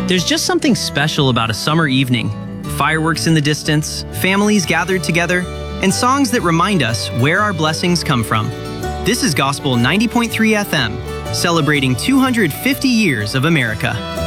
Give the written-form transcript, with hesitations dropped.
There's just something special about a summer evening. Fireworks in the distance, families gathered together, and songs that remind us where our blessings come from. This is Gospel 90.3 FM, celebrating 250 years of America.